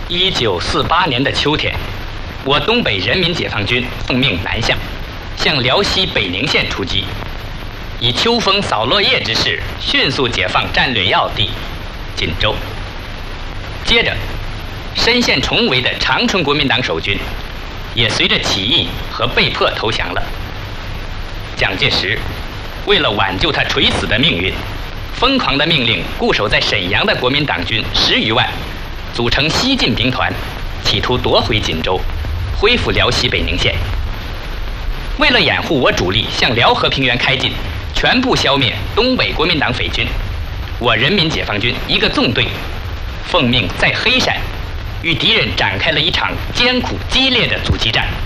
1948年的秋天，我东北人民解放军奉命南下，向辽西北宁县出击，以秋风扫落叶之势，迅速解放战略要地锦州。接着，深陷重围的长春国民党守军也随着起义和被迫投降了。蒋介石为了挽救他垂死的命运，疯狂地命令固守在沈阳的国民党军10余万组成西进兵团，企图夺回锦州，恢复辽西北宁县。为了掩护我主力向辽河平原开进，全部消灭东北国民党匪军，我人民解放军一个纵队奉命在黑山与敌人展开了一场艰苦激烈的阻击战。